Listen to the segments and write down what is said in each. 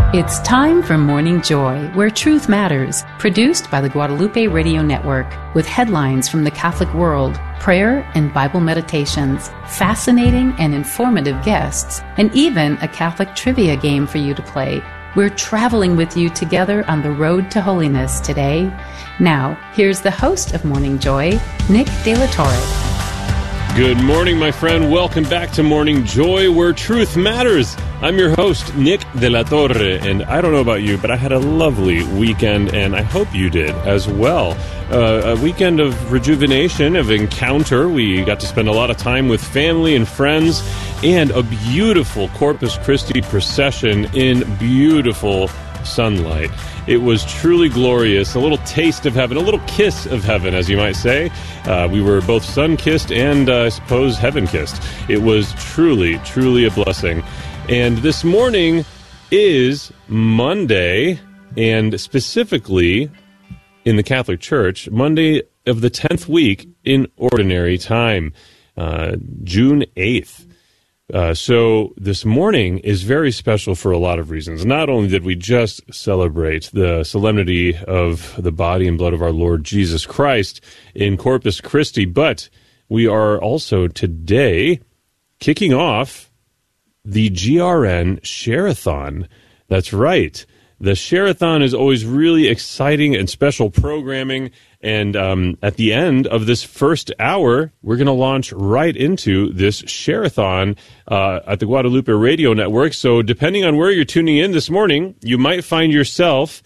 It's time for Morning Joy, where truth matters, produced by the Guadalupe Radio Network, with headlines from the Catholic world, prayer and Bible meditations, fascinating and informative guests, and even a Catholic trivia game for you to play. We're traveling with you together on the road to holiness today. Now, here's the host of Morning Joy, Nick De La Torre. Good morning, my friend. Welcome back to Morning Joy, where truth matters. I'm your host, Nick De La Torre, and I don't know about you, but I had a lovely weekend, and I hope you did as well. A weekend of rejuvenation, of encounter. We got to spend a lot of time with family and friends, and a beautiful Corpus Christi procession in beautiful sunlight. It was truly glorious, a little taste of heaven, a little kiss of heaven, as you might say. We were both sun-kissed and, I suppose, heaven-kissed. It was truly, truly a blessing. And this morning is Monday, and specifically in the Catholic Church, Monday of the 10th week in Ordinary Time, June 8th. So this morning is very special for a lot of reasons. Not only did we just celebrate the solemnity of the body and blood of our Lord Jesus Christ in Corpus Christi, but we are also today kicking off the GRN Share-a-thon. That's right. The Share-a-thon is always really exciting and special programming. And at the end of this first hour, we're going to launch right into this Share-a-thon at the Guadalupe Radio Network. So depending on where you're tuning in this morning, you might find yourself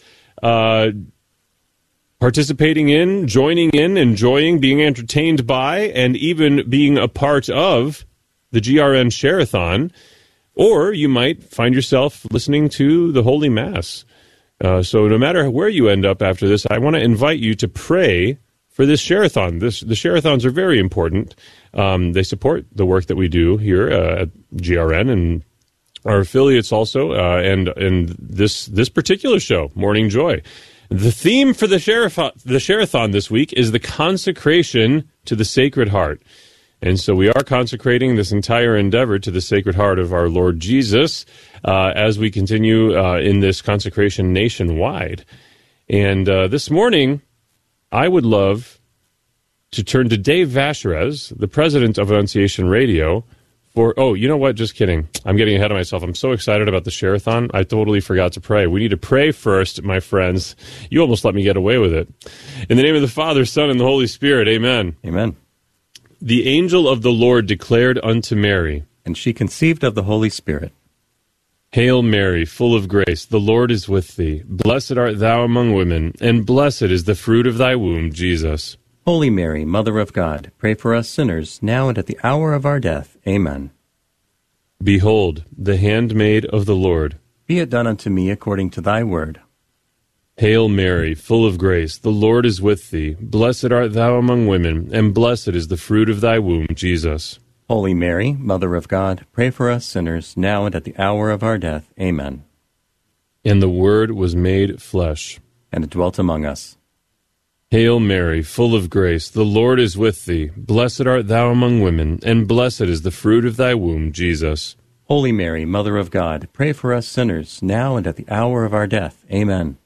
participating in, joining in, enjoying, being entertained by, and even being a part of the GRN Share-a-thon. Or you might find yourself listening to the Holy Mass. So no matter where you end up after this, I want to invite you to pray for this Share-a-thon. The Share-a-thons are very important. They support the work that we do here at GRN and our affiliates also, and this particular show, Morning Joy. The theme for the Share-a-thon this week is the consecration to the Sacred Heart. And so we are consecrating this entire endeavor to the Sacred Heart of our Lord Jesus as we continue in this consecration nationwide. And this morning, I would love to turn to Dave Vacherez, the president of Annunciation Radio, for, oh, you know what? Just kidding. I'm getting ahead of myself. I'm so excited about the Share-a-thon. I totally forgot to pray. We need to pray first, my friends. You almost let me get away with it. In the name of the Father, Son, and the Holy Spirit, amen. Amen. The angel of the Lord declared unto Mary, and she conceived of the Holy Spirit. Hail Mary, full of grace, the Lord is with thee. Blessed art thou among women, and blessed is the fruit of thy womb, Jesus. Holy Mary, Mother of God, pray for us sinners, now and at the hour of our death. Amen. Behold, the handmaid of the Lord. Be it done unto me according to thy word. Hail Mary, full of grace, the Lord is with thee. Blessed art thou among women, and blessed is the fruit of thy womb, Jesus. Holy Mary, Mother of God, pray for us sinners, now and at the hour of our death. Amen. And the Word was made flesh, and it dwelt among us. Hail Mary, full of grace, the Lord is with thee. Blessed art thou among women, and blessed is the fruit of thy womb, Jesus. Holy Mary, Mother of God, pray for us sinners, now and at the hour of our death. Amen.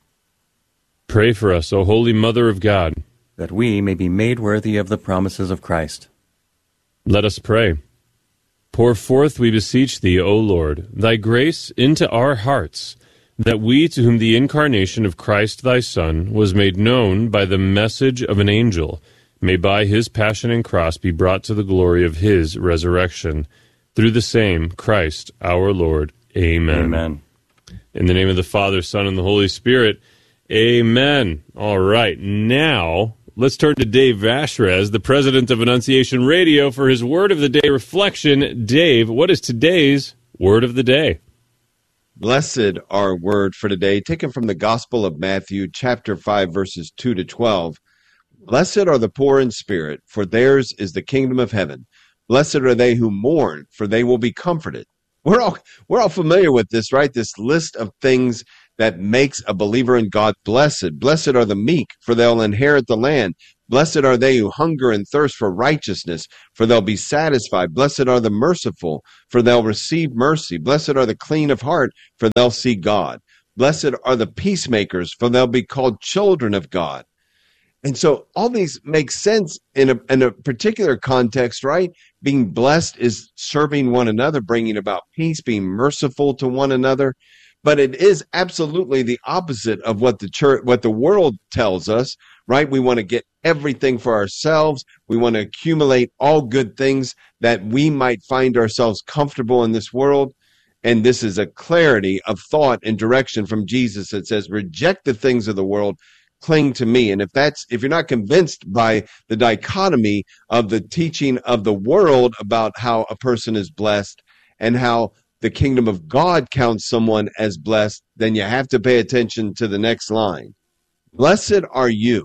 Pray for us, O Holy Mother of God, that we may be made worthy of the promises of Christ. Let us pray. Pour forth, we beseech thee, O Lord, thy grace into our hearts, that we, to whom the incarnation of Christ thy Son was made known by the message of an angel, may by his passion and cross be brought to the glory of his resurrection. Through the same Christ our Lord. Amen. Amen. In the name of the Father, Son, and the Holy Spirit, amen. All right, now let's turn to Dave Vacherez, the president of Annunciation Radio, for his Word of the Day reflection. Dave, what is today's Word of the Day? Blessed, our word for today, taken from the Gospel of Matthew, chapter 5, verses 2 to 12. Blessed are the poor in spirit, for theirs is the kingdom of heaven. Blessed are they who mourn, for they will be comforted. We're all familiar with this, right? This list of things that makes a believer in God blessed. Blessed are the meek, for they'll inherit the land. Blessed are they who hunger and thirst for righteousness, for they'll be satisfied. Blessed are the merciful, for they'll receive mercy. Blessed are the clean of heart, for they'll see God. Blessed are the peacemakers, for they'll be called children of God. And so all these make sense in a particular context, right? Being blessed is serving one another, bringing about peace, being merciful to one another. But it is absolutely the opposite of what the world tells us, right? We want to get everything for ourselves. We want to accumulate all good things that we might find ourselves comfortable in this world. And this is a clarity of thought and direction from Jesus that says, reject the things of the world, cling to me. And if you're not convinced by the dichotomy of the teaching of the world about how a person is blessed and how the kingdom of God counts someone as blessed, then you have to pay attention to the next line. Blessed are you.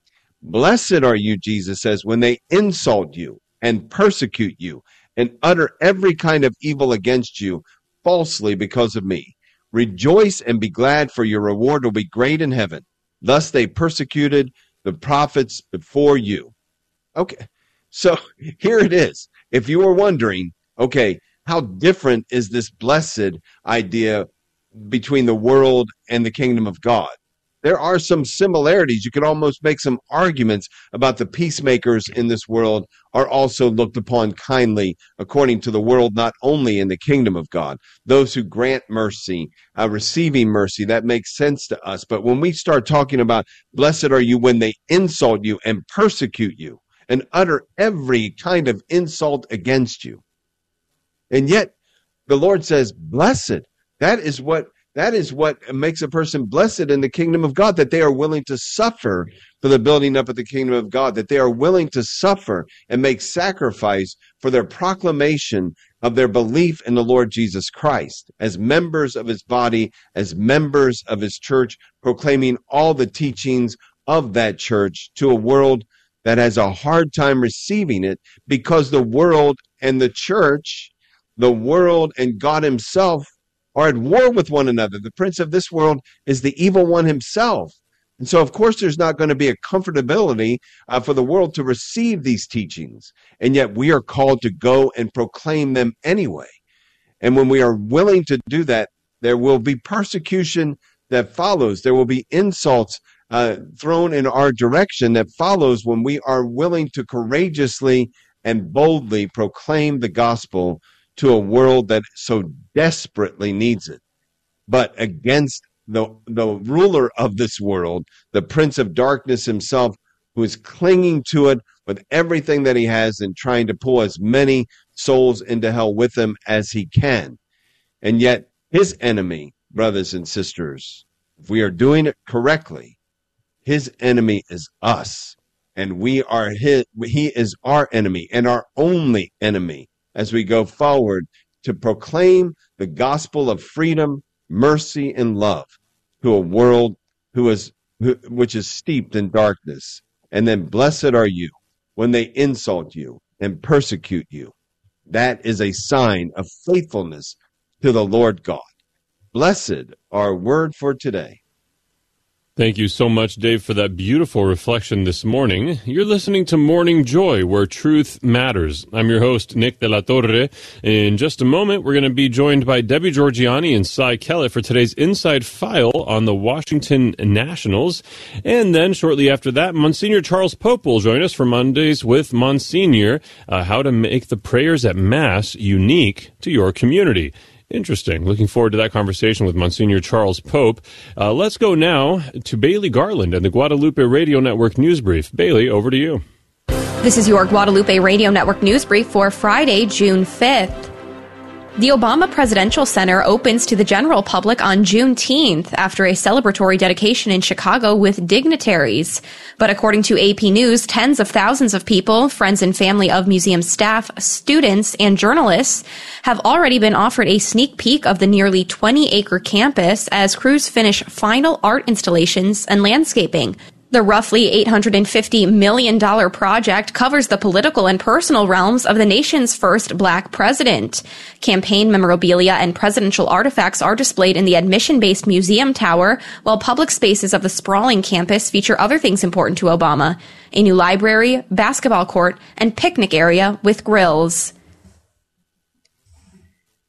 Blessed are you, Jesus says, when they insult you and persecute you and utter every kind of evil against you falsely because of me. Rejoice and be glad, for your reward will be great in heaven. Thus they persecuted the prophets before you. Okay, so here it is. If you were wondering, okay, how different is this blessed idea between the world and the kingdom of God? There are some similarities. You could almost make some arguments about the peacemakers in this world are also looked upon kindly according to the world, not only in the kingdom of God. Those who grant mercy, receiving mercy, that makes sense to us. But when we start talking about blessed are you when they insult you and persecute you and utter every kind of insult against you. And yet the Lord says, blessed. That is what makes a person blessed in the kingdom of God, that they are willing to suffer for the building up of the kingdom of God, that they are willing to suffer and make sacrifice for their proclamation of their belief in the Lord Jesus Christ as members of his body, as members of his church, proclaiming all the teachings of that church to a world that has a hard time receiving it, because the world and the church, the world and God himself are at war with one another. The prince of this world is the evil one himself. And so, of course, there's not going to be a comfortability for the world to receive these teachings. And yet we are called to go and proclaim them anyway. And when we are willing to do that, there will be persecution that follows. There will be insults thrown in our direction that follows when we are willing to courageously and boldly proclaim the gospel to a world that so desperately needs it. But against the ruler of this world, the prince of darkness himself, who is clinging to it with everything that he has and trying to pull as many souls into hell with him as he can. And yet his enemy, brothers and sisters, if we are doing it correctly, his enemy is us. And he is our enemy and our only enemy, as we go forward to proclaim the gospel of freedom, mercy, and love to a world which is steeped in darkness. And then blessed are you when they insult you and persecute you. That is a sign of faithfulness to the Lord God. Blessed, our word for today. Thank you so much, Dave, for that beautiful reflection this morning. You're listening to Morning Joy, where truth matters. I'm your host, Nick de la Torre. In just a moment, we're going to be joined by Debbie Georgiani and Cy Kellett for today's Inside File on the Washington Nationals. And then shortly after that, Monsignor Charles Pope will join us for Mondays with Monsignor, how to make the prayers at Mass unique to your community. Interesting. Looking forward to that conversation with Monsignor Charles Pope. Let's go now to Bailey Garland and the Guadalupe Radio Network News Brief. Bailey, over to you. This is your Guadalupe Radio Network News Brief for Friday, June 5th. The Obama Presidential Center opens to the general public on Juneteenth after a celebratory dedication in Chicago with dignitaries. But according to AP News, tens of thousands of people, friends and family of museum staff, students, and journalists have already been offered a sneak peek of the nearly 20-acre campus as crews finish final art installations and landscaping. The roughly $850 million project covers the political and personal realms of the nation's first black president. Campaign memorabilia and presidential artifacts are displayed in the admission-based museum tower, while public spaces of the sprawling campus feature other things important to Obama: a new library, basketball court, and picnic area with grills.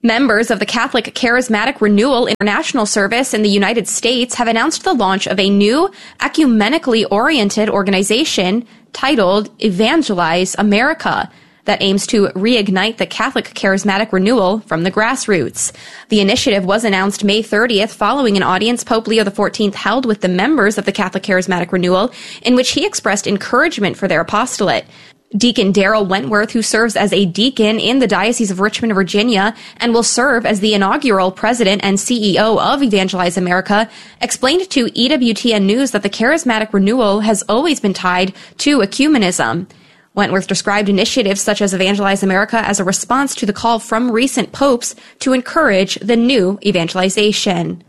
Members of the Catholic Charismatic Renewal International Service in the United States have announced the launch of a new ecumenically oriented organization titled Evangelize America that aims to reignite the Catholic Charismatic Renewal from the grassroots. The initiative was announced May 30th following an audience Pope Leo XIV held with the members of the Catholic Charismatic Renewal, in which he expressed encouragement for their apostolate. Deacon Daryl Wentworth, who serves as a deacon in the Diocese of Richmond, Virginia, and will serve as the inaugural president and CEO of Evangelize America, explained to EWTN News that the Charismatic Renewal has always been tied to ecumenism. Wentworth described initiatives such as Evangelize America as a response to the call from recent popes to encourage the new evangelization.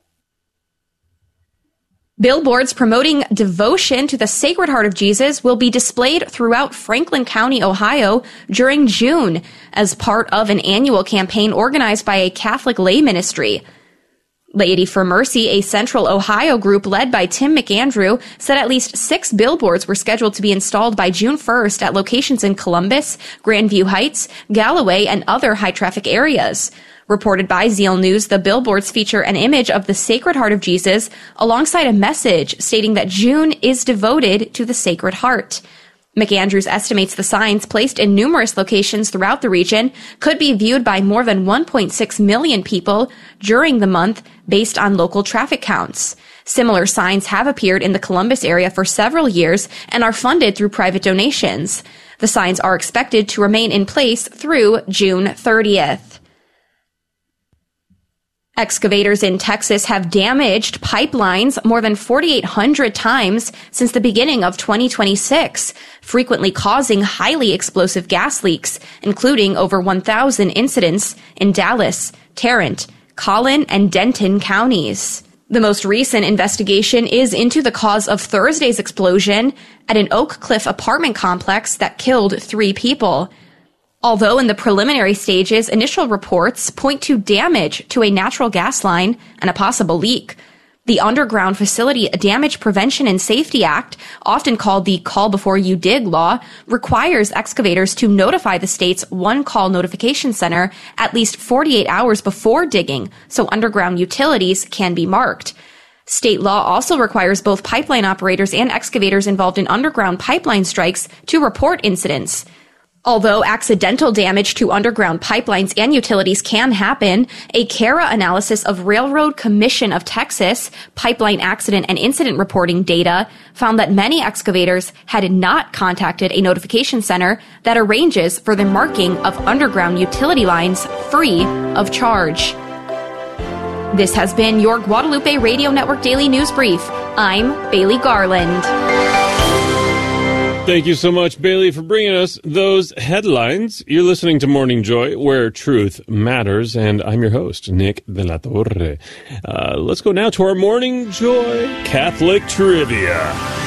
Billboards promoting devotion to the Sacred Heart of Jesus will be displayed throughout Franklin County, Ohio during June as part of an annual campaign organized by a Catholic lay ministry. Laity for Mercy, a Central Ohio group led by Tim McAndrew, said at least 6 billboards were scheduled to be installed by June 1st at locations in Columbus, Grandview Heights, Galloway, and other high-traffic areas. Reported by Zeal News, the billboards feature an image of the Sacred Heart of Jesus alongside a message stating that June is devoted to the Sacred Heart. McAndrews estimates the signs placed in numerous locations throughout the region could be viewed by more than 1.6 million people during the month based on local traffic counts. Similar signs have appeared in the Columbus area for several years and are funded through private donations. The signs are expected to remain in place through June 30th. Excavators in Texas have damaged pipelines more than 4,800 times since the beginning of 2026, frequently causing highly explosive gas leaks, including over 1,000 incidents in Dallas, Tarrant, Collin, and Denton counties. The most recent investigation is into the cause of Thursday's explosion at an Oak Cliff apartment complex that killed 3 people. Although in the preliminary stages, initial reports point to damage to a natural gas line and a possible leak. The Underground Facility Damage Prevention and Safety Act, often called the Call Before You Dig law, requires excavators to notify the state's one-call notification center at least 48 hours before digging, so underground utilities can be marked. State law also requires both pipeline operators and excavators involved in underground pipeline strikes to report incidents. Although accidental damage to underground pipelines and utilities can happen, a CARA analysis of Railroad Commission of Texas pipeline accident and incident reporting data found that many excavators had not contacted a notification center that arranges for the marking of underground utility lines free of charge. This has been your Guadalupe Radio Network Daily News Brief. I'm Bailey Garland. Thank you so much, Bailey, for bringing us those headlines. You're listening to Morning Joy, where truth matters, and I'm your host, Nick de la Torre. Let's go now to our Morning Joy Catholic Trivia.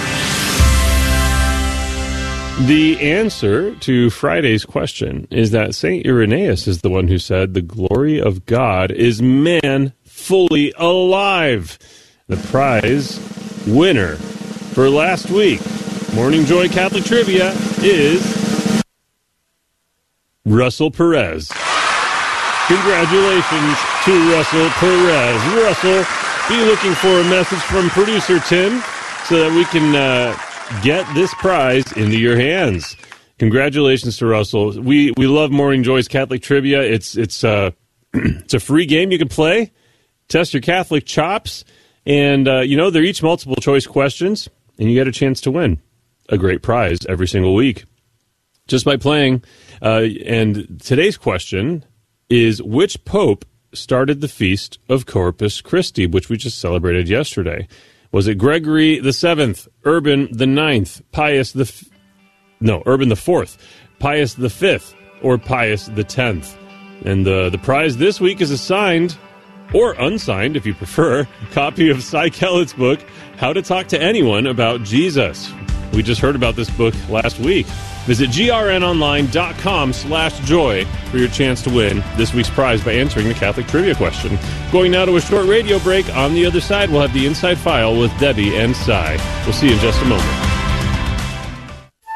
The answer to Friday's question is that St. Irenaeus is the one who said, "The glory of God is man fully alive." The prize winner for last week, Morning Joy Catholic Trivia, is Russell Perez. Congratulations to Russell Perez. Russell, be looking for a message from producer Tim so that we can get this prize into your hands. Congratulations to Russell. We love Morning Joy's Catholic Trivia. It's a free game you can play, test your Catholic chops, and they're each multiple choice questions, and you get a chance to win a great prize every single week just by playing. And today's question is, which pope started the feast of Corpus Christi, which we just celebrated yesterday? Was it Gregory the Seventh, Urban the Ninth, Urban the Fourth, Pius the Fifth, or Pius the 10th? And the prize this week is a signed, or unsigned if you prefer, copy of Cy Kellett's book, How to Talk to Anyone About Jesus. We just heard about this book last week. Visit grnonline.com/joy for your chance to win this week's prize by answering the Catholic Trivia question. Going now to a short radio break. On the other side, we'll have the Inside File with Debbie and Cy. We'll see you in just a moment.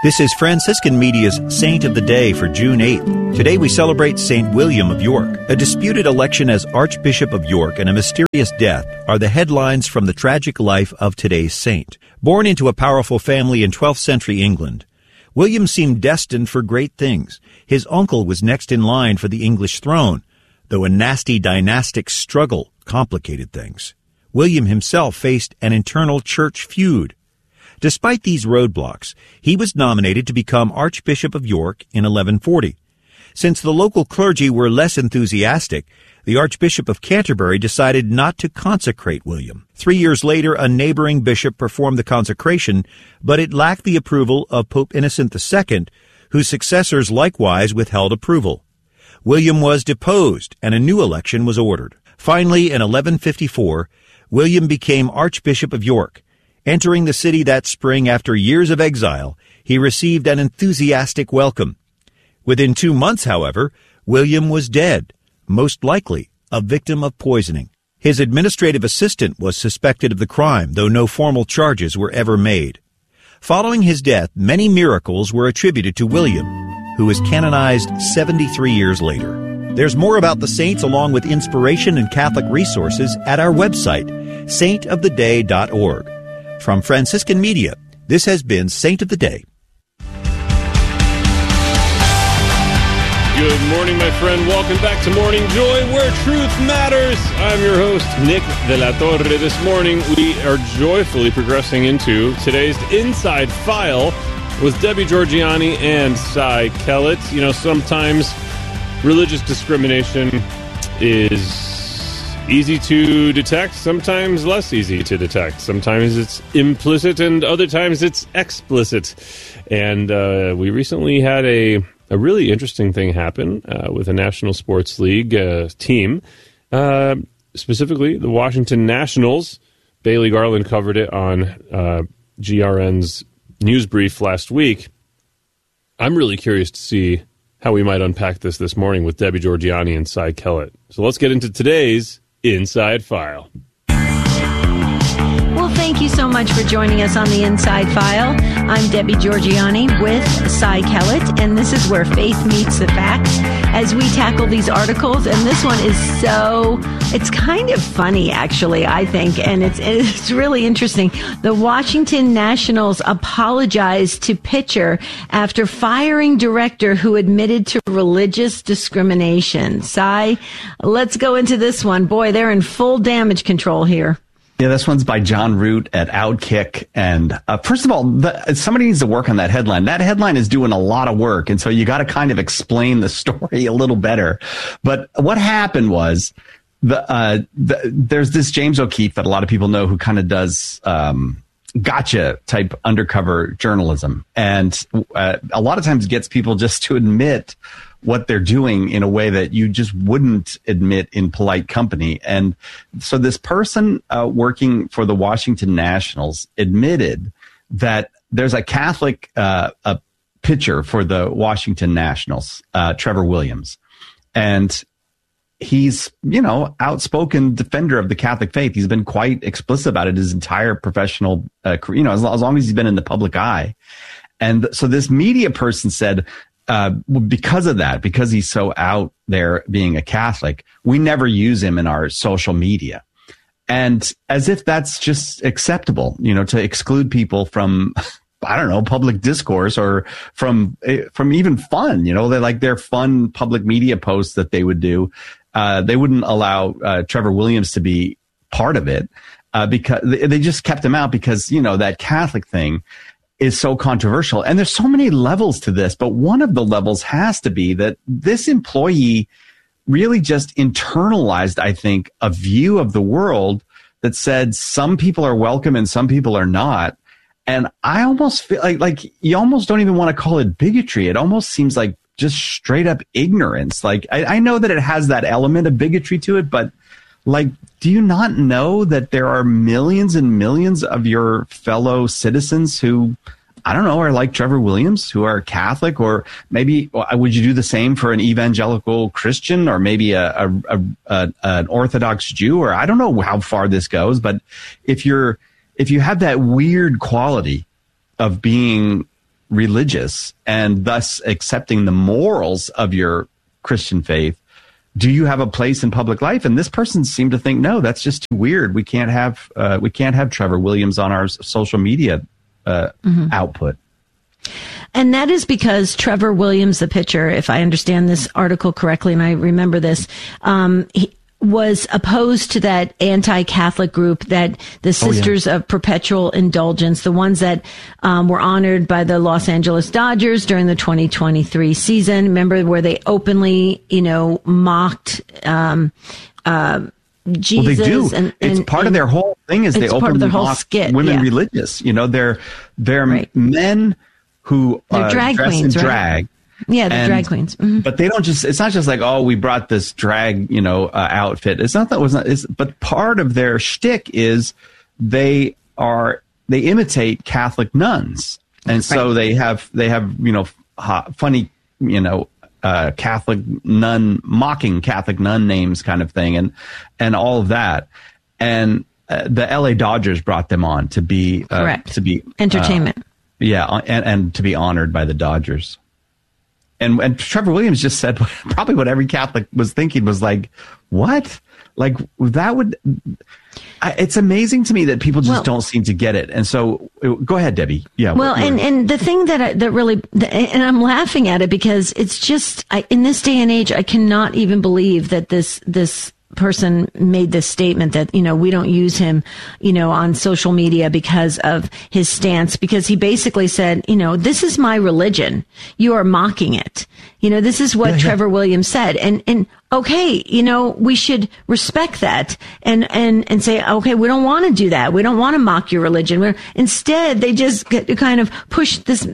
This is Franciscan Media's Saint of the Day for June 8th. Today we celebrate St. William of York. A disputed election as Archbishop of York and a mysterious death are the headlines from the tragic life of today's saint. Born into a powerful family in 12th century England, William seemed destined for great things. His uncle was next in line for the English throne, though a nasty dynastic struggle complicated things. William himself faced an internal church feud. Despite these roadblocks, he was nominated to become Archbishop of York in 1140. Since the local clergy were less enthusiastic, the Archbishop of Canterbury decided not to consecrate William. 3 years later, a neighboring bishop performed the consecration, but it lacked the approval of Pope Innocent II, whose successors likewise withheld approval. William was deposed, and a new election was ordered. Finally, in 1154, William became Archbishop of York. Entering the city that spring after years of exile, he received an enthusiastic welcome. Within 2 months, however, William was dead, most likely a victim of poisoning. His administrative assistant was suspected of the crime, though no formal charges were ever made. Following his death, many miracles were attributed to William, who was canonized 73 years later. There's more about the saints along with inspiration and Catholic resources at our website, saintoftheday.org. From Franciscan Media, this has been Saint of the Day. Good morning, my friend. Welcome back to Morning Joy, where truth matters. I'm your host, Nick de la Torre. This morning, we are joyfully progressing into today's Inside File with Debbie Georgianni and Cy Kellett. You know, sometimes religious discrimination is easy to detect, sometimes less easy to detect. Sometimes it's implicit and other times it's explicit. And we recently had a really interesting thing happen with a National Sports League team, specifically the Washington Nationals. Bailey Garland covered it on GRN's news brief last week. I'm really curious to see how we might unpack this morning with Debbie Georgianni and Cy Kellett. So let's get into today's Inside File. Well, thank you so much for joining us on the Inside File. I'm Debbie Georgianni with Cy Kellett, and this is where faith meets the facts as we tackle these articles. And this one is it's kind of funny, actually, I think, and it's really interesting. The Washington Nationals apologized to pitcher after firing director who admitted to religious discrimination. Cy, let's go into this one. Boy, they're in full damage control here. Yeah, this one's by John Root at Outkick. And first of all, somebody needs to work on that headline. That headline is doing a lot of work. And so you got to kind of explain the story a little better. But what happened was there's this James O'Keefe that a lot of people know who kind of does gotcha type undercover journalism. And a lot of times gets people just to admit what they're doing in a way that you just wouldn't admit in polite company. And so this person working for the Washington Nationals admitted that there's a Catholic a pitcher for the Washington Nationals, Trevor Williams. And he's, outspoken defender of the Catholic faith. He's been quite explicit about it his entire professional career, as long as he's been in the public eye. And so this media person said, because of that, because he's so out there being a Catholic, we never use him in our social media. And as if that's just acceptable, to exclude people from, I don't know, public discourse or from even fun, their fun public media posts that they would do. They wouldn't allow Trevor Williams to be part of it because they just kept him out because, that Catholic thing is so controversial. And there's so many levels to this, but one of the levels has to be that this employee really just internalized, I think, a view of the world that said some people are welcome and some people are not. And I almost feel like you almost don't even want to call it bigotry. It almost seems like just straight up ignorance. Like I know that it has that element of bigotry to it, but do you not know that there are millions and millions of your fellow citizens who, I don't know, are like Trevor Williams, who are Catholic, or maybe would you do the same for an evangelical Christian, or maybe an Orthodox Jew, or I don't know how far this goes, but if you have that weird quality of being religious and thus accepting the morals of your Christian faith, do you have a place in public life? And this person seemed to think, no, that's just too weird. We can't have Trevor Williams on our social media output. And that is because Trevor Williams, the pitcher, if I understand this article correctly, and I remember this, he was opposed to that anti-Catholic group, that the Sisters of Perpetual Indulgence, the ones that were honored by the Los Angeles Dodgers during the 2023 season. Remember where they openly, mocked Jesus. Well, they do. And it's part of their whole thing is they openly mock women religious. They're men who drag dress queens, in drag. Yeah, the drag queens. Mm-hmm. But they don't it's not just like, oh, we brought this drag, outfit. It's not that but part of their shtick is they imitate Catholic nuns. And so they have, funny, Catholic nun, mocking Catholic nun names kind of thing and all of that. And the LA Dodgers brought them on to be, entertainment. And to be honored by the Dodgers. And Trevor Williams just said probably what every Catholic was thinking was like, what? Like that would, it's amazing to me that people just don't seem to get it. And so go ahead, Debbie. Yeah. Well, and the thing that really, and I'm laughing at it because it's just, in this day and age, I cannot even believe that this person made this statement that, we don't use him, on social media because of his stance, because he basically said, this is my religion. You are mocking it. This is what Trevor Williams said. And okay, we should respect that and say, okay, we don't want to do that. We don't want to mock your religion. Instead, they just kind of push this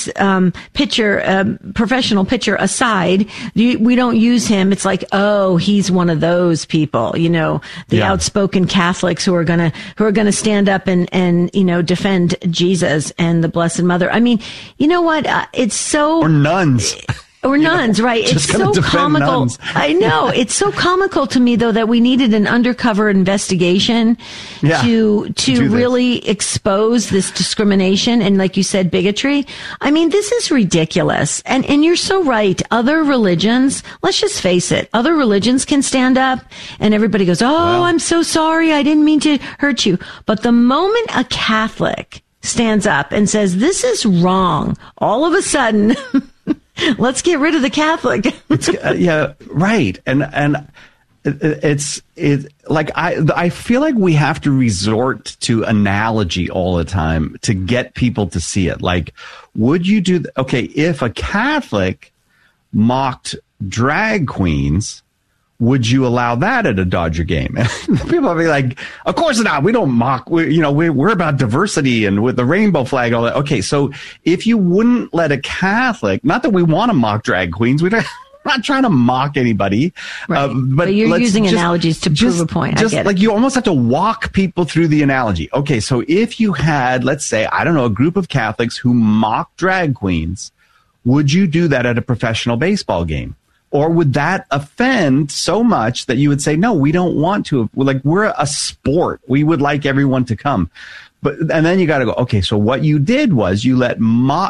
professional pitcher aside. We don't use him. It's like, oh, he's one of those people, the outspoken Catholics who are gonna stand up and defend Jesus and the Blessed Mother. I mean, you know what? It's so, or nuns. Or nuns, right? It's so comical. Nuns. I know. It's so comical to me, though, that we needed an undercover investigation to really expose this discrimination and, like you said, bigotry. I mean, this is ridiculous. And you're so right. Other religions, let's just face it, other religions can stand up and everybody goes, I'm so sorry. I didn't mean to hurt you. But the moment a Catholic stands up and says, this is wrong, all of a sudden... Let's get rid of the Catholic. Right. And it's like I feel like we have to resort to analogy all the time to get people to see it. Like, would you do if a Catholic mocked drag queens, would you allow that at a Dodger game? People will be like, of course not. We don't mock. We're about diversity and with the rainbow flag, all that. Okay. So if you wouldn't let a Catholic, not that we want to mock drag queens, we're not trying to mock anybody. Right. But you're using analogies to prove a point. I get it. Like you almost have to walk people through the analogy. Okay. So if you had, let's say, I don't know, a group of Catholics who mock drag queens, would you do that at a professional baseball game? Or would that offend so much that you would say, no, we don't want to? Like, we're a sport. We would like everyone to come. And then you got to go, okay, so what you did was you let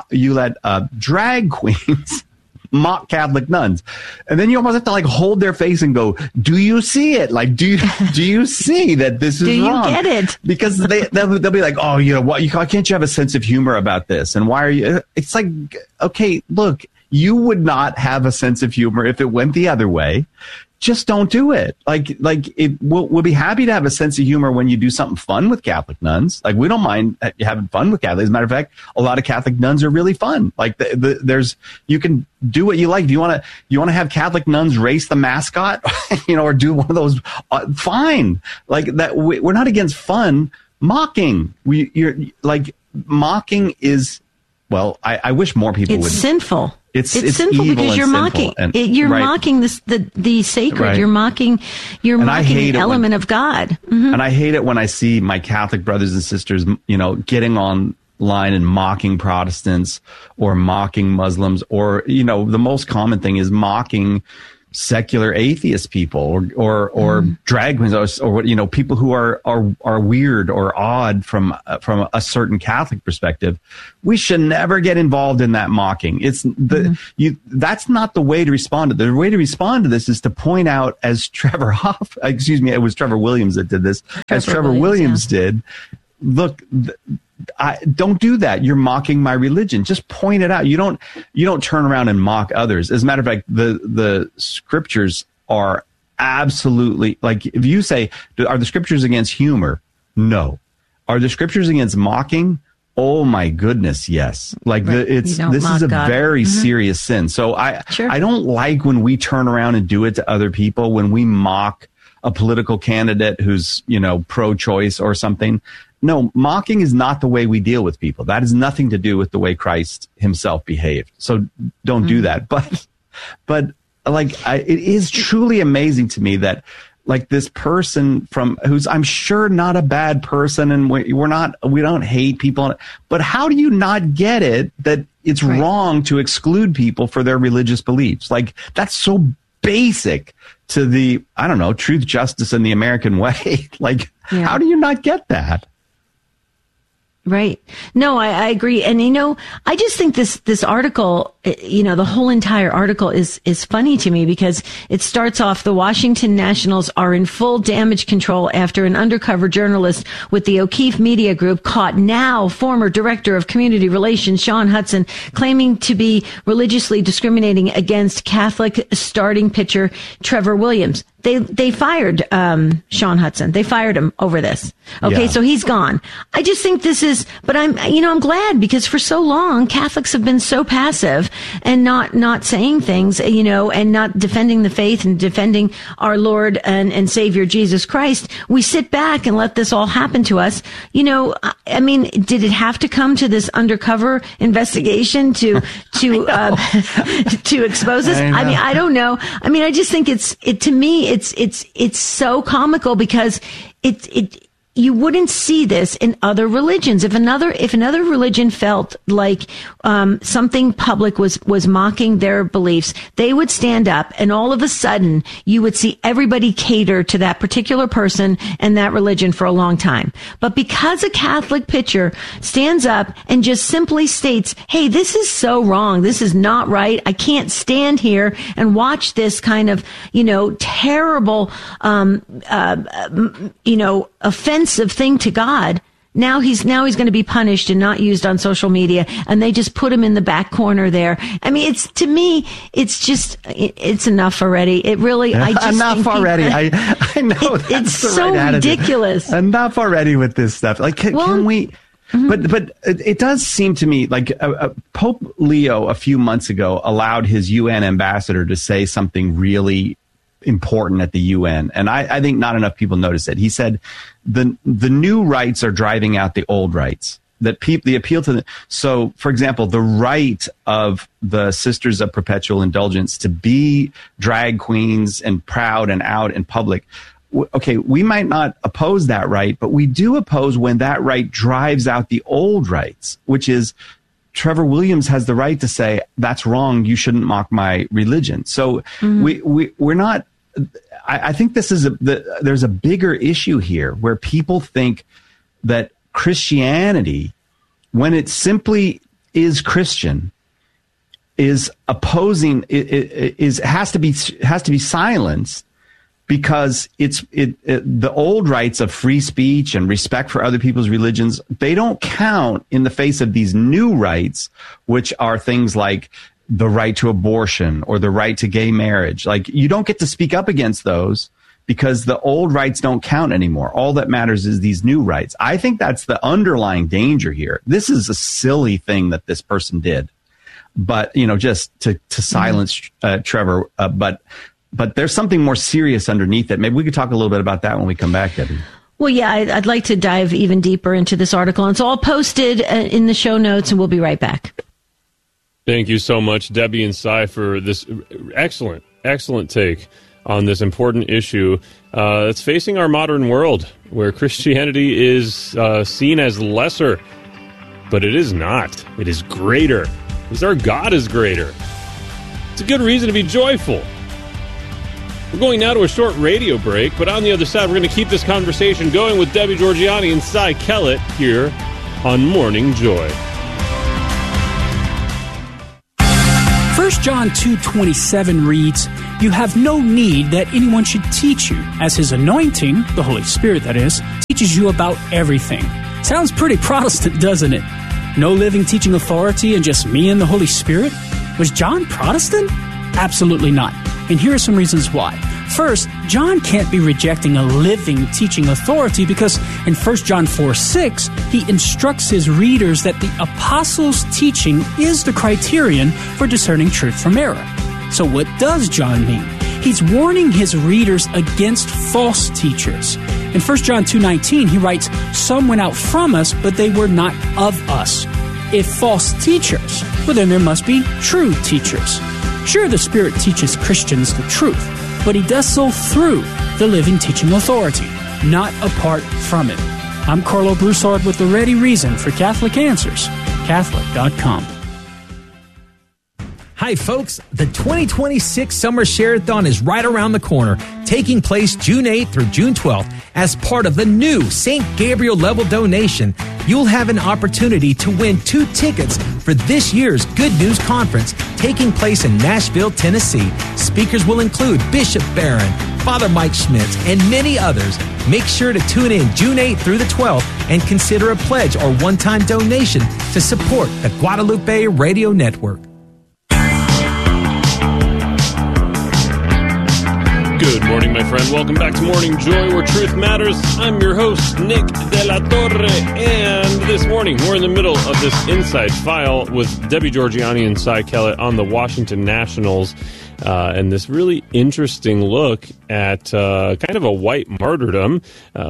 drag queens mock Catholic nuns. And then you almost have to like hold their face and go, do you see it? Like, do you see that this is wrong? Do you get it? Because they'll be like, oh, what? Can't you have a sense of humor about this? And why are you? It's like, okay, look. You would not have a sense of humor if it went the other way. Just don't do it. We'll be happy to have a sense of humor when you do something fun with Catholic nuns. Like, we don't mind having fun with Catholics. As a matter of fact, a lot of Catholic nuns are really fun. Like, you can do what you like. Do you want to have Catholic nuns race the mascot, or do one of those? Fine. Like that. We're not against fun. Mocking. Mocking is. Well, I wish more people would. It's sinful. It's sinful because you're mocking. You're mocking the sacred. Right. You're mocking the element of God. Mm-hmm. And I hate it when I see my Catholic brothers and sisters, getting online and mocking Protestants or mocking Muslims, or the most common thing is mocking secular atheist people or drag queens or you know, people who are weird or odd from a certain Catholic perspective. We should never get involved in that mocking. It's that's not the way to respond to this. The way to respond to this is to point out, as Trevor it was Trevor Williams that did this, as Trevor Williams did. Look, don't do that. You're mocking my religion. Just point it out. You don't turn around and mock others. As a matter of fact, the scriptures are absolutely, like, if you say, are the scriptures against humor? No. Are the scriptures against mocking? Oh my goodness, yes. Like this is a very serious sin. So I don't like when we turn around and do it to other people, when we mock a political candidate who's, you know, pro-choice or something. No, mocking is not the way we deal with people. That has nothing to do with the way Christ himself behaved. So don't do that. But like, it is truly amazing to me that, like, this person who's, I'm sure, not a bad person, and we don't hate people, but how do you not get it that it's wrong to exclude people for their religious beliefs? Like, that's so basic to the, I don't know, truth, justice, and the American way. Like, how do you not get that? Right. No, I agree. And, you know, I just think this article, you know, the whole entire article is funny to me, because it starts off, the Washington Nationals are in full damage control after an undercover journalist with the O'Keefe Media Group caught now former Director of Community Relations Sean Hudson claiming to be religiously discriminating against Catholic starting pitcher Trevor Williams. They fired Sean Hudson. They fired him over this. Okay, so he's gone. I just think this is, but I'm glad, because for so long Catholics have been so passive and not saying things, you know, and not defending the faith and defending our Lord and Savior Jesus Christ. We sit back and let this all happen to us. You know, I mean, did it have to come to this undercover investigation to expose us? I mean, I don't know. I mean, I just think to me, it's so comical, because you wouldn't see this in other religions. If another religion felt like something public was mocking their beliefs, they would stand up, and all of a sudden you would see everybody cater to that particular person and that religion for a long time. But because a Catholic pitcher stands up and just simply states, hey, this is so wrong, this is not right, I can't stand here and watch this kind of, you know, terrible offensive thing to God. Now he's going to be punished and not used on social media, and they just put him in the back corner there. I mean, it's enough already. It really, I just enough already. I know it's so ridiculous. Enough already with this stuff. Like, can we? But it does seem to me like Pope Leo a few months ago allowed his UN ambassador to say something really important at the UN, and I think not enough people notice it. He said the new rights are driving out the old rights. That the appeal to so, for example, the right of the Sisters of Perpetual Indulgence to be drag queens and proud and out in public. Okay, we might not oppose that right, but we do oppose when that right drives out the old rights, which is Trevor Williams has the right to say, that's wrong, you shouldn't mock my religion. So we're not, I think this is there's a bigger issue here where people think that Christianity, when it simply is Christian, is opposing, has to be silenced, because the old rights of free speech and respect for other people's religions, they don't count in the face of these new rights, which are things like the right to abortion or the right to gay marriage. Like, you don't get to speak up against those because the old rights don't count anymore. All that matters is these new rights. I think that's the underlying danger here. This is a silly thing that this person did, but, you know, just to silence Trevor, but there's something more serious underneath it. Maybe we could talk a little bit about that when we come back, Debbie. Well, yeah, I'd like to dive even deeper into this article. And it's all posted in the show notes, and we'll be right back. Thank you so much, Debbie and Cy, for this excellent take on this important issue that's facing our modern world, where Christianity is seen as lesser. But it is not. It is greater, because our God is greater. It's a good reason to be joyful. We're going now to a short radio break, but on the other side, we're going to keep this conversation going with Debbie Georgianni and Cy Kellett here on Morning Joy. 1 John 2:27 reads, "You have no need that anyone should teach you, as his anointing, the Holy Spirit that is, teaches you about everything." Sounds pretty Protestant, doesn't it? No living teaching authority and just me and the Holy Spirit? Was John Protestant? Absolutely not. And here are some reasons why. First, John can't be rejecting a living teaching authority because in 1 John 4:6, he instructs his readers that the apostles' teaching is the criterion for discerning truth from error. So what does John mean? He's warning his readers against false teachers. In 1 John 2:19, he writes, "Some went out from us, but they were not of us." If false teachers, well then there must be true teachers. Sure, the Spirit teaches Christians the truth, but he does so through the living teaching authority, not apart from it. I'm Carlo Broussard with the ready reason for Catholic Answers, Catholic.com. Hi, folks. The 2026 Summer Share-a-thon is right around the corner, taking place June 8th through June 12th. As part of the new St. Gabriel level donation, you'll have an opportunity to win 2 tickets for this year's Good News Conference taking place in Nashville, Tennessee. Speakers will include Bishop Barron, Father Mike Schmitz, and many others. Make sure to tune in June 8th through the 12th and consider a pledge or one-time donation to support the Guadalupe Radio Network. Good morning, my friend. Welcome back to Morning Joy, where truth matters. I'm your host, Nick De La Torre, and this morning we're in the middle of this Inside File with Debbie Georgianni and Cy Kellett on the Washington Nationals, and this really interesting look at kind of a white martyrdom.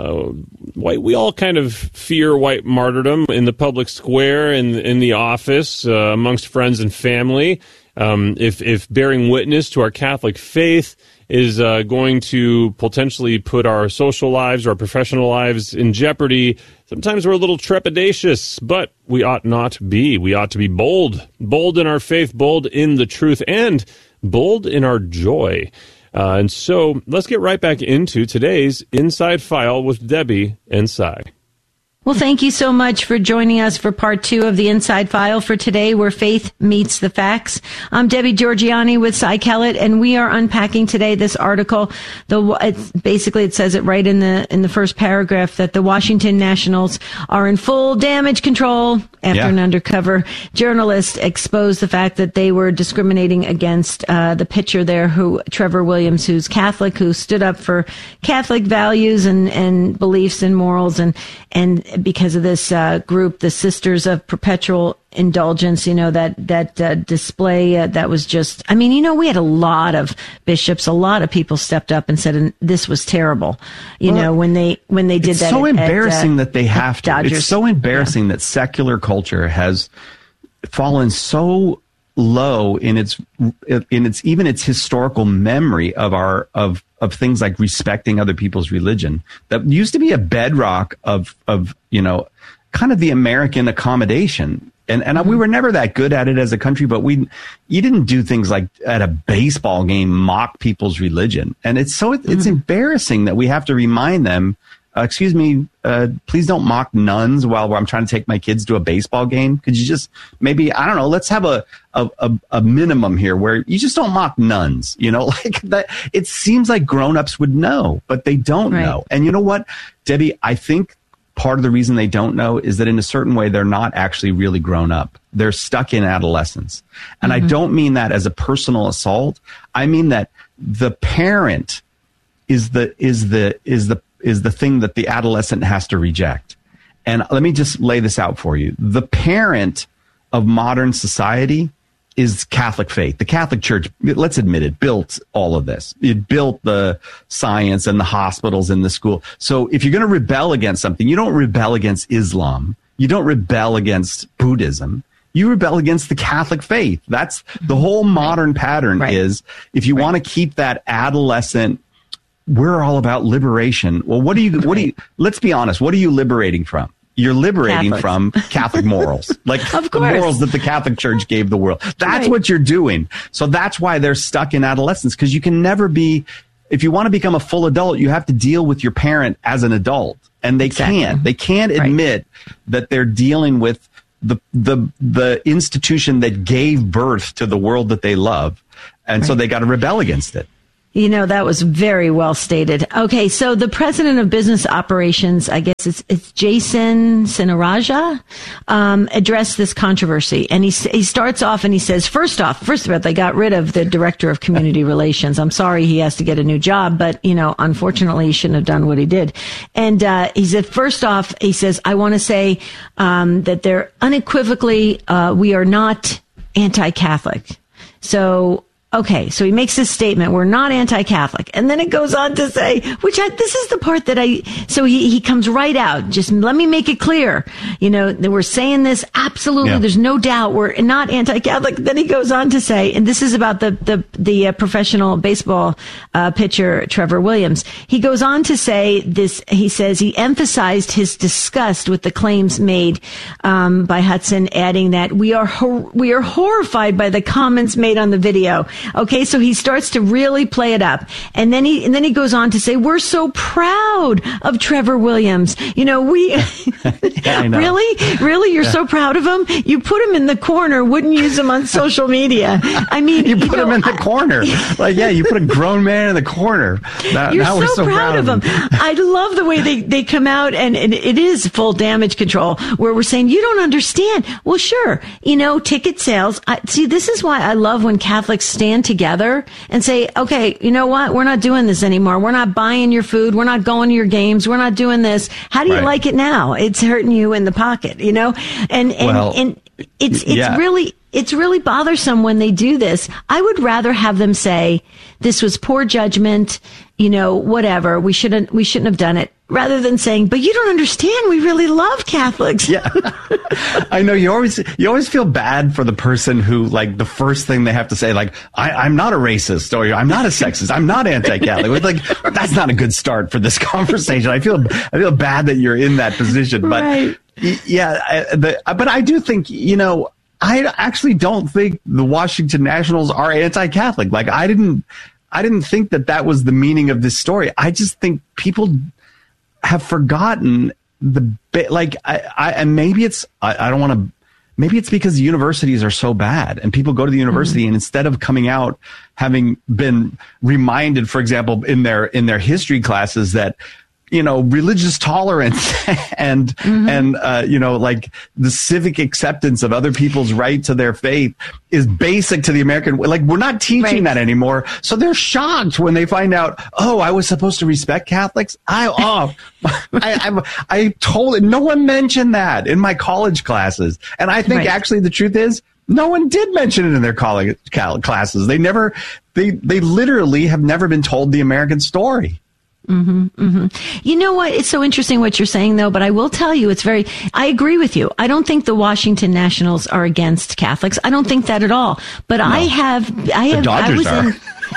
We all kind of fear white martyrdom in the public square, in the office, amongst friends and family. If bearing witness to our Catholic faith is going to potentially put our social lives or our professional lives in jeopardy, sometimes we're a little trepidatious, but we ought not be. We ought to be bold in our faith, bold in the truth, and bold in our joy. And so let's get right back into today's Inside File with Debbie and Cy. Well, thank you so much for joining us for part 2 of the Inside File for today, where faith meets the facts. I'm Debbie Georgianni with Cy Kellett, and we are unpacking today this article. It says it right in the first paragraph that the Washington Nationals are in full damage control after an undercover journalist exposed the fact that they were discriminating against the pitcher there, Trevor Williams, who's Catholic, who stood up for Catholic values and beliefs and morals, and because of this group, the Sisters of Perpetual Indulgence, that display that was just, we had a lot of bishops, a lot of people stepped up and said this was terrible. When they did that. It's so embarrassing that they have to. Dodgers. It's so embarrassing that secular culture has fallen so low in its historical memory of things like respecting other people's religion. That used to be a bedrock of kind of the American accommodation. And we were never that good at it as a country, but you didn't do things like at a baseball game mock people's religion. And it's embarrassing that we have to remind them, excuse me, please don't mock nuns while I'm trying to take my kids to a baseball game. Could you just maybe, I don't know, let's have a minimum here where you just don't mock nuns, like that. It seems like grown-ups would know, but they don't know. And you know what, Debbie, I think part of the reason they don't know is that in a certain way, they're not actually really grown up. They're stuck in adolescence. And I don't mean that as a personal assault. I mean that the parent is the thing that the adolescent has to reject. And let me just lay this out for you. The parent of modern society is Catholic faith. The Catholic Church, let's admit it, built all of this. It built the science and the hospitals and the school. So if you're going to rebel against something, you don't rebel against Islam. You don't rebel against Buddhism. You rebel against the Catholic faith. That's the whole modern pattern is if you want to keep that adolescent, we're all about liberation. Well, let's be honest. What are you liberating from? You're liberating Catholics. from Catholic morals, like the morals that the Catholic Church gave the world. That's what you're doing. So that's why they're stuck in adolescence, because you can never be if you want to become a full adult, you have to deal with your parent as an adult. And they can't admit that they're dealing with the institution that gave birth to the world that they love. And so they got to rebel against it. You know, that was very well stated. Okay, so the president of business operations, I guess it's Jason Sinaraja, addressed this controversy. And he starts off and he says, first of all, they got rid of the director of community relations. I'm sorry he has to get a new job, but, you know, unfortunately he shouldn't have done what he did. And he said, first off, he says, I want to say that they're unequivocally, we are not anti-Catholic. So, okay, so he makes this statement, we're not anti-Catholic. And then it goes on to say, this is the part that so he comes right out. Just let me make it clear, you know, that we're saying this absolutely, there's no doubt we're not anti-Catholic. Then he goes on to say, and this is about the professional baseball pitcher, Trevor Williams. He goes on to say this, he says he emphasized his disgust with the claims made by Hudson, adding that we are horrified by the comments made on the video. Okay, so he starts to really play it up. And then he goes on to say, we're so proud of Trevor Williams. You know, I know. Really? You're so proud of him? You put him in the corner, wouldn't use him on social media. I mean, you put him in the corner. Like, you put a grown man in the corner. Now we're so proud of him. I love the way they come out, and it is full damage control, where we're saying, you don't understand. Well, sure. You know, ticket sales. See, this is why I love when Catholics stand together and say, okay, you know what? We're not doing this anymore. We're not buying your food. We're not going to your games. We're not doing this. How do you like it now? It's hurting you in the pocket, you know? And it's really bothersome when they do this. I would rather have them say, this was poor judgment, you know, whatever. We shouldn't have done it. Rather than saying, but you don't understand, we really love Catholics. Yeah. I know you always feel bad for the person who, like, the first thing they have to say, like, I'm not a racist, or I'm not a sexist, I'm not anti-Catholic. Like, that's not a good start for this conversation. I feel bad that you're in that position. But right. But I do think, you know, I actually don't think the Washington Nationals are anti-Catholic. Like, I didn't think that was the meaning of this story. I just think people have forgotten and maybe it's, maybe it's because the universities are so bad and people go to the university and instead of coming out having been reminded, for example, in their history classes that, you know, religious tolerance and you know, like the civic acceptance of other people's right to their faith is basic to the American, like, we're not teaching that anymore. So they're shocked when they find out, oh, I was supposed to respect Catholics. I totally, no one mentioned that in my college classes. And I think actually the truth is, no one did mention it in their college classes. They literally have never been told the American story. You know what? It's so interesting what you're saying, though, but I will tell you, I agree with you. I don't think the Washington Nationals are against Catholics. I don't think that at all. But no. The Dodgers are.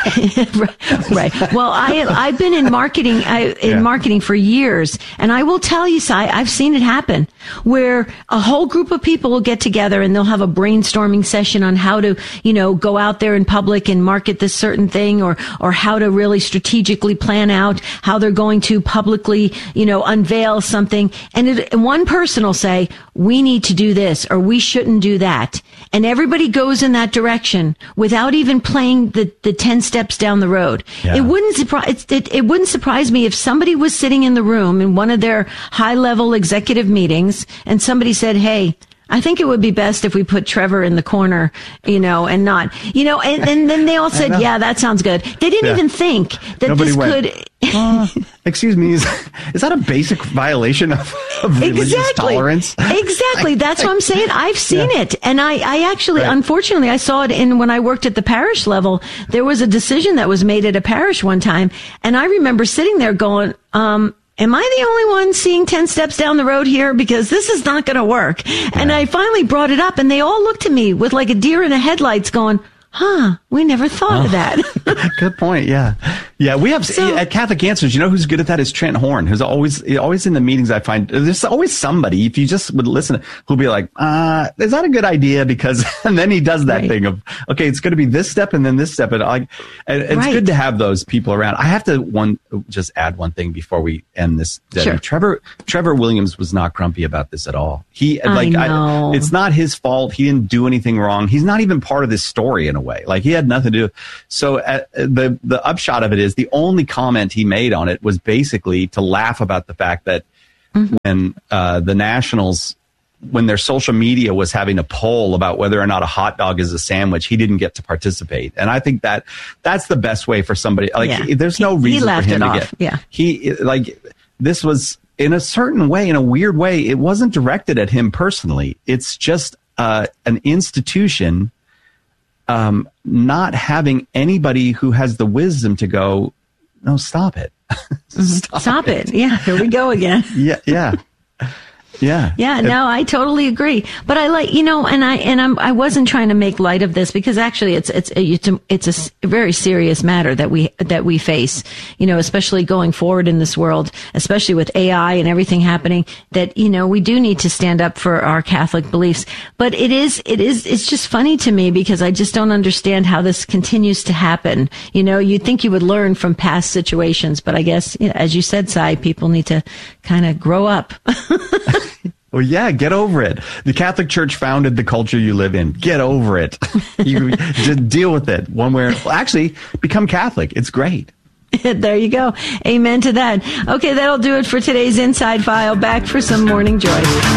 Right. Well, I've been in marketing, marketing for years, and I will tell you, Si, I've seen it happen where a whole group of people will get together and they'll have a brainstorming session on how to, you know, go out there in public and market this certain thing, or how to really strategically plan out how they're going to publicly, you know, unveil something. And one person will say, we need to do this, or we shouldn't do that. And everybody goes in that direction without even playing the 10 steps down the road. Yeah. It wouldn't surprise me if somebody was sitting in the room in one of their high level executive meetings and somebody said, hey, I think it would be best if we put Trevor in the corner, you know, and not, you know, and then they all said, yeah, that sounds good. They didn't even think that nobody could. Excuse me, is that a basic violation of religious tolerance? Exactly. That's what I'm saying. I've seen it. And I actually, unfortunately, I saw it when I worked at the parish level. There was a decision that was made at a parish one time. And I remember sitting there going, am I the only one seeing 10 steps down the road here? Because this is not going to work. And I finally brought it up and they all looked at me with like a deer in the headlights going, We never thought of that. Good point. Yeah. Yeah. We have at Catholic Answers, you know who's good at that is Trent Horn, who's always in the meetings. I find there's always somebody, if you just would listen, who'll be like, is that a good idea? Because, and then he does that thing of, okay, it's going to be this step and then this step. And it's good to have those people around. I have to just add one thing before we end this. Sure. Trevor Williams was not grumpy about this at all. It's not his fault. He didn't do anything wrong. He's not even part of this story in a way. Like, he had nothing to do. So the upshot of it is the only comment he made on it was basically to laugh about the fact that when the Nationals, when their social media was having a poll about whether or not a hot dog is a sandwich, he didn't get to participate. And I think that's the best way for somebody. There's no reason for him to get. Yeah. This was, in a certain way, in a weird way, it wasn't directed at him personally. It's just an institution not having anybody who has the wisdom to go, no, stop it. Stop it. Yeah, here we go again. Yeah. No, I totally agree. But I like, I wasn't trying to make light of this, because actually it's a very serious matter that we face, especially going forward in this world, especially with AI and everything happening, that, we do need to stand up for our Catholic beliefs. But it's just funny to me, because I just don't understand how this continues to happen. You'd think you would learn from past situations, but I guess, as you said, Sai, people need to kind of grow up. Well, yeah, get over it. The Catholic Church founded the culture you live in. Get over it. You just deal with it one way. Actually, become Catholic. It's great. There you go. Amen to that. Okay, that'll do it for today's Inside File. Back for some Morning Joy.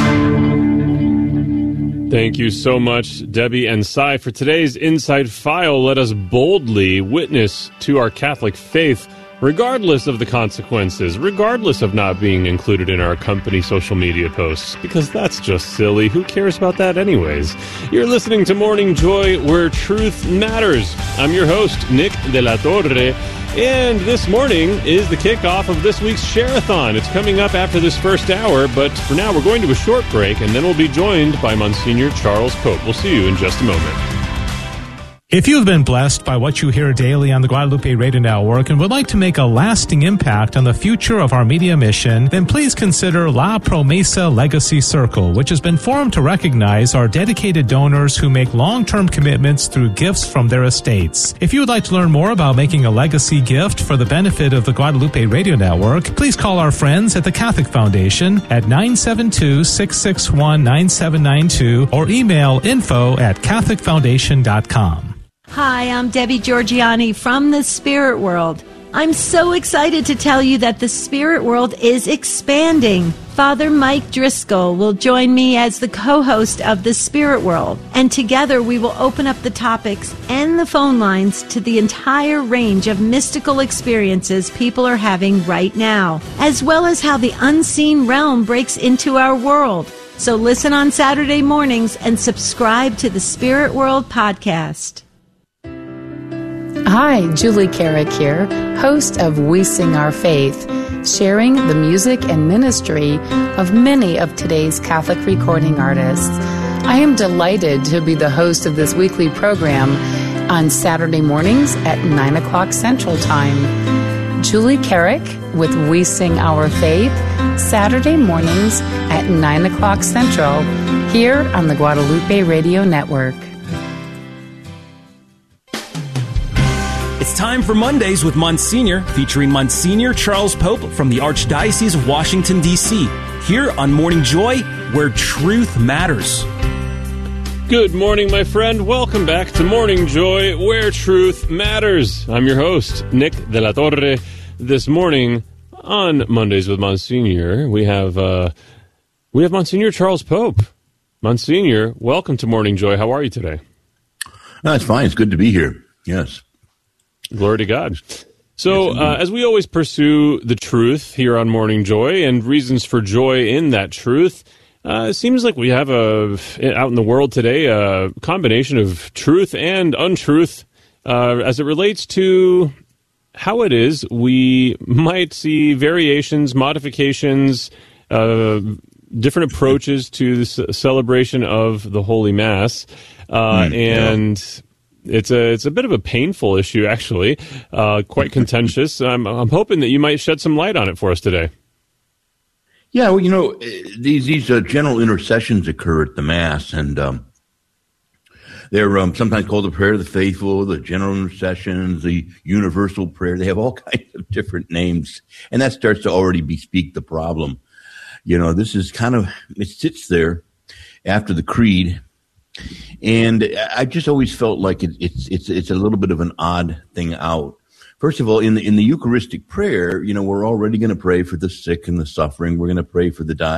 Thank you so much, Debbie and Sai. For today's Inside File, let us boldly witness to our Catholic faith, regardless of the consequences, regardless of not being included in our company social media posts, because that's just silly. Who cares about that anyways? You're listening to Morning Joy, where truth matters. I'm your host, Nick de la Torre, and this morning is the kickoff of this week's Share-a-thon. It's coming up after this first hour, but for now we're going to a short break, and then we'll be joined by Monsignor Charles Pope. We'll see you in just a moment. If you've been blessed by what you hear daily on the Guadalupe Radio Network and would like to make a lasting impact on the future of our media mission, then please consider La Promesa Legacy Circle, which has been formed to recognize our dedicated donors who make long-term commitments through gifts from their estates. If you would like to learn more about making a legacy gift for the benefit of the Guadalupe Radio Network, please call our friends at the Catholic Foundation at 972-661-9792 or email info@catholicfoundation.com. Hi, I'm Debbie Georgiani from the Spirit World. I'm so excited to tell you that the Spirit World is expanding. Father Mike Driscoll will join me as the co-host of the Spirit World, and together we will open up the topics and the phone lines to the entire range of mystical experiences people are having right now, as well as how the unseen realm breaks into our world. So listen on Saturday mornings and subscribe to the Spirit World podcast. Hi, Julie Carrick here, host of We Sing Our Faith, sharing the music and ministry of many of today's Catholic recording artists. I am delighted to be the host of this weekly program on Saturday mornings at 9 o'clock Central Time. Julie Carrick with We Sing Our Faith, Saturday mornings at 9 o'clock Central, here on the Guadalupe Radio Network. It's time for Mondays with Monsignor, featuring Monsignor Charles Pope from the Archdiocese of Washington, D.C., here on Morning Joy, where truth matters. Good morning, my friend. Welcome back to Morning Joy, where truth matters. I'm your host, Nick de la Torre. This morning on Mondays with Monsignor, we have Monsignor Charles Pope. Monsignor, welcome to Morning Joy. How are you today? It's fine. It's good to be here. Yes. Glory to God. So, as we always pursue the truth here on Morning Joy and reasons for joy in that truth, it seems like we have out in the world today a combination of truth and untruth as it relates to how it is we might see variations, modifications, different approaches to the celebration of the Holy Mass. It's a bit of a painful issue, actually, quite contentious. I'm hoping that you might shed some light on it for us today. Yeah, well, these general intercessions occur at the Mass, and they're sometimes called the prayer of the faithful, the general intercessions, the universal prayer. They have all kinds of different names, and that starts to already bespeak the problem. This is it sits there after the creed, and I just always felt like it's a little bit of an odd thing out. First of all, in the Eucharistic prayer, we're already going to pray for the sick and the suffering. We're going to pray for the